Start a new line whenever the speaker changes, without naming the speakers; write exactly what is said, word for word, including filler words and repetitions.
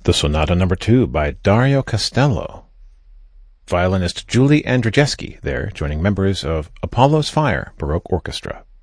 The Sonata Number two by Dario Castello. Violinist Julie Andrzejewski there, joining members of Apollo's Fire Baroque Orchestra.